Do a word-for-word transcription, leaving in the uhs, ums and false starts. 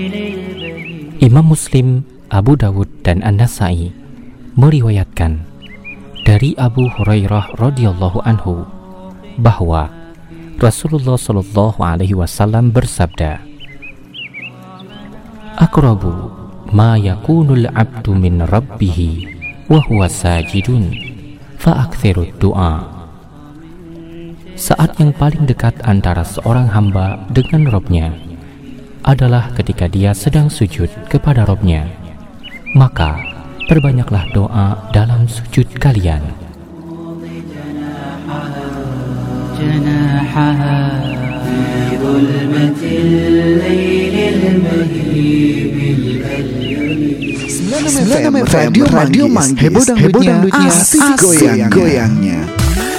Imam Muslim, Abu Dawud, dan An-Nasa'i meriwayatkan dari Abu Hurairah radhiyallahu anhu bahwa Rasulullah shallallahu alaihi wasallam bersabda, "Aqrabu ma yakunul abdu min rabbih wa huwa sajidun fa aktsirud du'a." Saat yang paling dekat antara seorang hamba dengan Rabb-nya adalah ketika dia sedang sujud kepada Rabb-nya, maka perbanyaklah doa dalam sujud kalian. sembilan puluh enam F M Radio Radio Manggis, heboh dangdutnya, asik goyang-goyangnya.